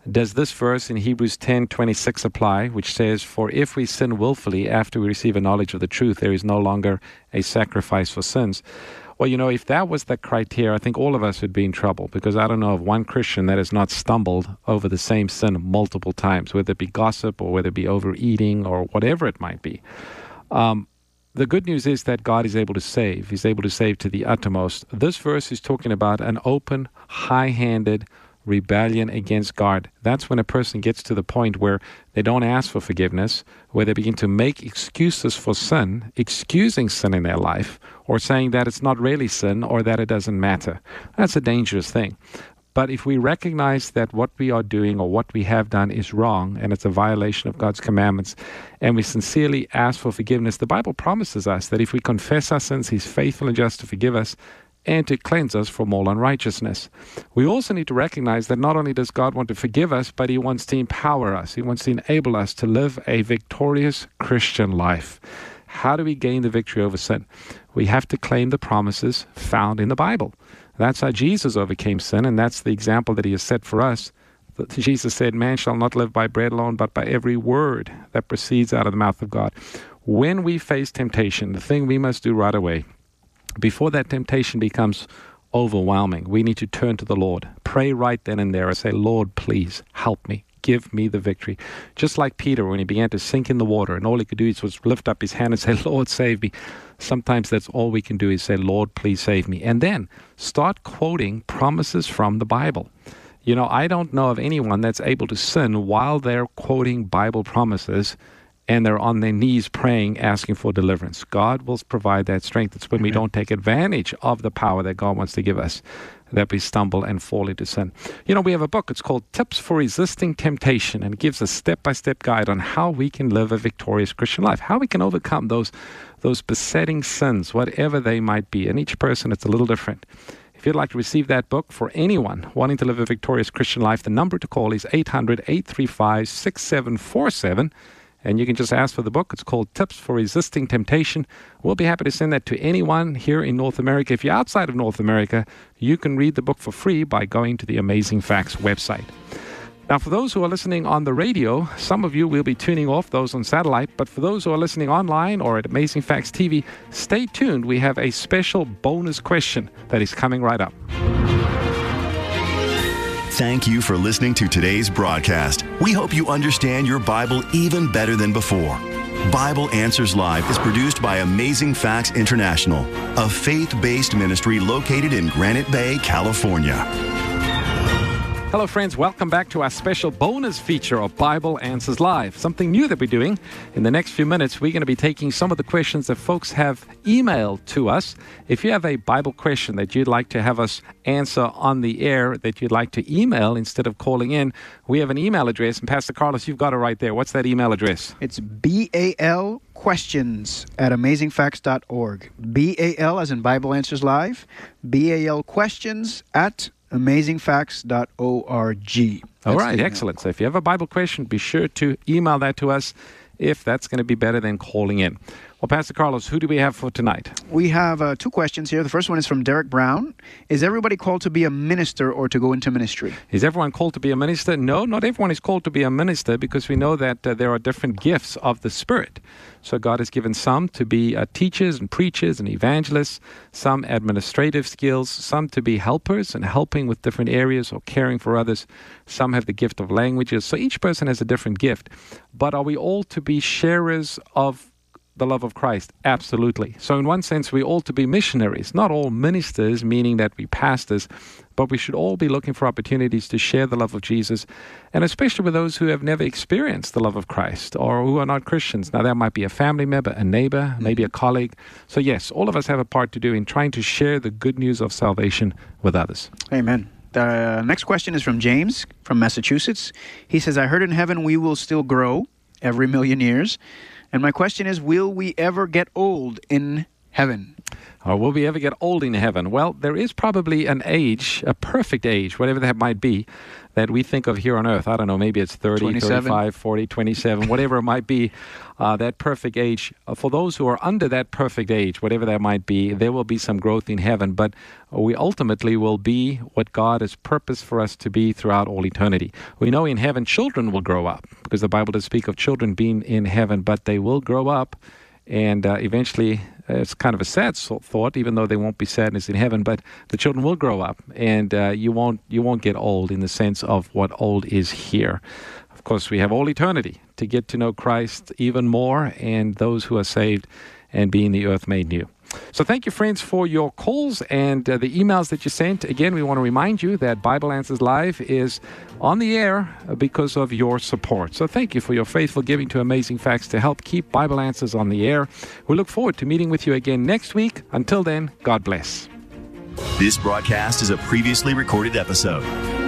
Does this verse in Hebrews 10:26 apply, which says, "For if we sin willfully after we receive a knowledge of the truth, there is no longer a sacrifice for sins"? Well, if that was the criteria, I think all of us would be in trouble, because I don't know of one Christian that has not stumbled over the same sin multiple times, whether it be gossip or whether it be overeating or whatever it might be. The good news is that God is able to save. He's able to save to the uttermost. This verse is talking about an open, high-handed rebellion against God. That's when a person gets to the point where they don't ask for forgiveness, where they begin to make excuses for sin, excusing sin in their life, or saying that it's not really sin or that it doesn't matter. That's a dangerous thing. But if we recognize that what we are doing or what we have done is wrong and it's a violation of God's commandments, and we sincerely ask for forgiveness, the Bible promises us that if we confess our sins, He's faithful and just to forgive us and to cleanse us from all unrighteousness. We also need to recognize that not only does God want to forgive us, but He wants to empower us. He wants to enable us to live a victorious Christian life. How do we gain the victory over sin? We have to claim the promises found in the Bible. That's how Jesus overcame sin, and that's the example that He has set for us. Jesus said, "Man shall not live by bread alone, but by every word that proceeds out of the mouth of God." When we face temptation, the thing we must do right away, before that temptation becomes overwhelming, we need to turn to the Lord. Pray right then and there and say, "Lord, please help me. Give me the victory." Just like Peter, when he began to sink in the water, and all he could do was lift up his hand and say, "Lord, save me." Sometimes that's all we can do is say, "Lord, please save me." And then start quoting promises from the Bible. I don't know of anyone that's able to sin while they're quoting Bible promises and they're on their knees praying, asking for deliverance. God will provide that strength. It's when we don't take advantage of the power that God wants to give us that we stumble and fall into sin. We have a book. It's called Tips for Resisting Temptation, and it gives a step-by-step guide on how we can live a victorious Christian life, how we can overcome those besetting sins, whatever they might be. And each person, it's a little different. If you'd like to receive that book for anyone wanting to live a victorious Christian life, the number to call is 800-835-6747. And you can just ask for the book. It's called Tips for Resisting Temptation. We'll be happy to send that to anyone here in North America. If you're outside of North America, you can read the book for free by going to the Amazing Facts website. Now, for those who are listening on the radio, some of you will be tuning off, those on satellite. But for those who are listening online or at Amazing Facts TV, stay tuned. We have a special bonus question that is coming right up. Thank you for listening to today's broadcast. We hope you understand your Bible even better than before. Bible Answers Live is produced by Amazing Facts International, a faith-based ministry located in Granite Bay, California. Hello, friends. Welcome back to our special bonus feature of Bible Answers Live. Something new that we're doing. In the next few minutes, we're going to be taking some of the questions that folks have emailed to us. If you have a Bible question that you'd like to have us answer on the air, that you'd like to email instead of calling in, we have an email address. And Pastor Carlos, you've got it right there. What's that email address? It's BALquestions@amazingfacts.org. BAL as in Bible Answers Live. BAL questions@amazingfacts.org. All right, excellent. So if you have a Bible question, be sure to email that to us if that's going to be better than calling in. Well, Pastor Carlos, who do we have for tonight? We have two questions here. The first one is from Derek Brown. Is everybody called to be a minister or to go into ministry? Is everyone called to be a minister? No, not everyone is called to be a minister, because we know that there are different gifts of the Spirit. So God has given some to be teachers and preachers and evangelists, some administrative skills, some to be helpers and helping with different areas or caring for others. Some have the gift of languages. So each person has a different gift. But are we all to be sharers of the love of Christ? Absolutely. So in one sense, we ought to be missionaries, not all ministers, meaning that we pastors, but we should all be looking for opportunities to share the love of Jesus, and especially with those who have never experienced the love of Christ or who are not Christians. Now, that might be a family member, a neighbor, maybe a colleague. So yes, all of us have a part to do in trying to share the good news of salvation with others. Amen. The next question is from James from Massachusetts. He says, I heard in heaven we will still grow every 1,000,000 years. And my question is, will we ever get old in heaven? Or will we ever get old in heaven? Well, there is probably an age, a perfect age, whatever that might be, that we think of here on earth. I don't know, maybe it's 30, 27. 35, 40, 27, whatever it might be, that perfect age. For those who are under that perfect age, whatever that might be, there will be some growth in heaven. But we ultimately will be what God has purposed for us to be throughout all eternity. We know in heaven children will grow up, because the Bible does speak of children being in heaven, but they will grow up. And eventually, it's kind of a sad thought, even though there won't be sadness in heaven. But the children will grow up, and you won't get old in the sense of what old is here. Of course, we have all eternity to get to know Christ even more, and those who are saved and being the earth made new. So thank you, friends, for your calls and the emails that you sent. Again, we want to remind you that Bible Answers Live is on the air because of your support. So thank you for your faithful giving to Amazing Facts to help keep Bible Answers on the air. We look forward to meeting with you again next week. Until then, God bless. This broadcast is a previously recorded episode.